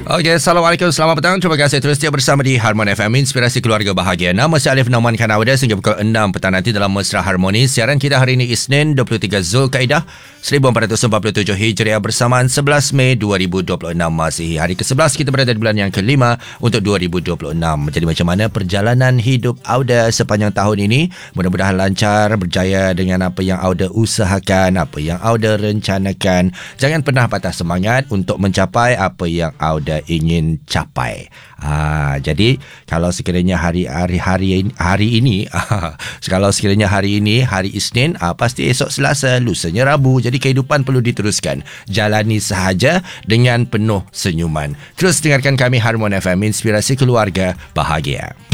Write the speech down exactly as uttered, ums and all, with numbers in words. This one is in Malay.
Okey, Assalamualaikum, selamat petang. Terima kasih terus setia bersama di Harmon F M, Inspirasi Keluarga Bahagia. Nama saya Alif Nauman Kanawada. Sehingga pukul enam petang nanti dalam Mesra Harmoni. Siaran kita hari ini Isnin dua puluh tiga Zulkaidah seribu empat ratus empat puluh tujuh Hijriah bersamaan sebelas Mei dua ribu dua puluh enam Masihi. Hari ke sebelas kita berada di bulan yang kelima untuk dua ribu dua puluh enam. Jadi macam mana perjalanan hidup Auda sepanjang tahun ini? Mudah-mudahan lancar, berjaya dengan apa yang Auda usahakan, apa yang Auda rencanakan. Jangan pernah patah semangat untuk mencapai apa yang Auda ingin capai. Ha, jadi kalau sekiranya hari-hari hari hari ini, kalau sekiranya hari ini hari Isnin, ha, pasti esok Selasa, lusanya Rabu. Jadi kehidupan perlu diteruskan. Jalani sahaja dengan penuh senyuman. Terus dengarkan kami Harmon F M, Inspirasi Keluarga Bahagia.